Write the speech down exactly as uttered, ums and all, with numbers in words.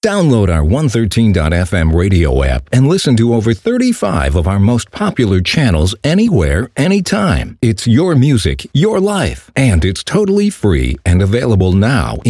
Download our one thirteen dot f m radio app and listen to over thirty-five of our most popular channels anywhere, anytime. It's your music, your life, and it's totally free and available now